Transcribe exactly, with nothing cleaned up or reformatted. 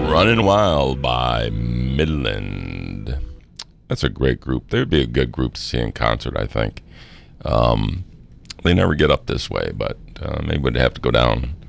Running Wild by Midland. That's a great group. They would be a good group to see in concert, I think. Um, they never get up this way, but uh, maybe we'd have to go down